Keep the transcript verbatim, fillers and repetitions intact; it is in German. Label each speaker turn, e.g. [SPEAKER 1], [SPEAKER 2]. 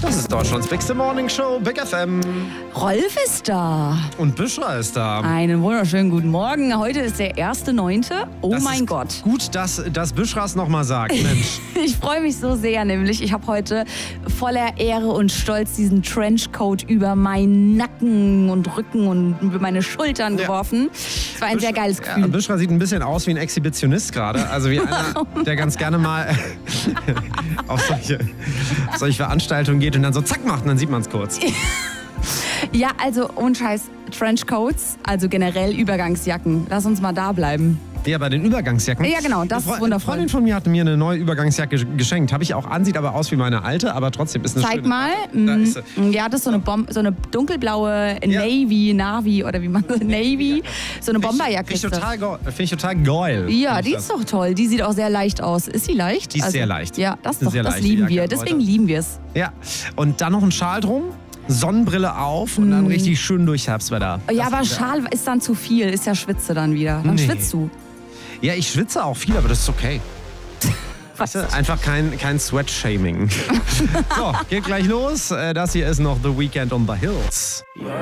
[SPEAKER 1] Das ist Deutschlands Bigste Morning Show, Big F M.
[SPEAKER 2] Rolf ist da.
[SPEAKER 1] Und Büschra ist da.
[SPEAKER 2] Einen wunderschönen guten Morgen. Heute ist der erste neunte Oh
[SPEAKER 1] das
[SPEAKER 2] mein
[SPEAKER 1] ist
[SPEAKER 2] Gott.
[SPEAKER 1] Gut, dass, dass Büschra es nochmal sagt, Mensch.
[SPEAKER 2] Ich freue mich so sehr, nämlich ich habe heute voller Ehre und Stolz diesen Trenchcoat über meinen Nacken und Rücken und über meine Schultern
[SPEAKER 1] Ja.
[SPEAKER 2] geworfen. Es war ein sehr geiles Gefühl.
[SPEAKER 1] Ja, Büschra sieht ein bisschen aus wie ein Exhibitionist gerade. Also wie einer, der ganz gerne mal auf solche, auf solche Veranstaltungen geht und dann so zack macht und dann sieht man es kurz.
[SPEAKER 2] Ja, also ohne Scheiß, Trenchcoats, also generell Übergangsjacken. Lass uns mal da bleiben.
[SPEAKER 1] Ja, bei den Übergangsjacken.
[SPEAKER 2] Ja, genau, das
[SPEAKER 1] Eine Fre-
[SPEAKER 2] ist wundervoll.
[SPEAKER 1] Eine Freundin von mir hat mir eine neue Übergangsjacke geschenkt. Habe ich auch an, sieht aber aus wie meine alte, aber trotzdem ist eine
[SPEAKER 2] Zeig
[SPEAKER 1] schöne.
[SPEAKER 2] mal.
[SPEAKER 1] Da
[SPEAKER 2] Mm,
[SPEAKER 1] ist sie.
[SPEAKER 2] Ja, das ist so eine, Bom so eine dunkelblaue
[SPEAKER 1] Ja.
[SPEAKER 2] Navy, Navi oder wie man Navy, so eine Bomberjacke.
[SPEAKER 1] Finde ich
[SPEAKER 2] ist das.
[SPEAKER 1] total, go- find ich total geil.
[SPEAKER 2] Ja,
[SPEAKER 1] Find
[SPEAKER 2] die
[SPEAKER 1] ich
[SPEAKER 2] ist
[SPEAKER 1] das.
[SPEAKER 2] doch toll. Die sieht auch sehr leicht aus. Ist sie leicht?
[SPEAKER 1] Die ist sehr leicht.
[SPEAKER 2] Ja, das,
[SPEAKER 1] Eine
[SPEAKER 2] doch,
[SPEAKER 1] sehr
[SPEAKER 2] das
[SPEAKER 1] leichte
[SPEAKER 2] lieben
[SPEAKER 1] Jacke,
[SPEAKER 2] wir.
[SPEAKER 1] Leute.
[SPEAKER 2] Deswegen lieben wir es.
[SPEAKER 1] Ja, und dann noch ein Schal drum, Sonnenbrille auf und dann richtig schön durch Herbstwetter.
[SPEAKER 2] Ja,
[SPEAKER 1] Das
[SPEAKER 2] aber
[SPEAKER 1] ist
[SPEAKER 2] Schal ist dann zu viel. Ist ja Schwitze dann wieder. Dann
[SPEAKER 1] Nee.
[SPEAKER 2] schwitzt du.
[SPEAKER 1] Ja, ich schwitze auch viel, aber das ist okay.
[SPEAKER 2] Was?
[SPEAKER 1] Weißt du, einfach kein, kein Sweat-Shaming. So, geht gleich los. Äh, Das hier ist noch The Weeknd on the Hills.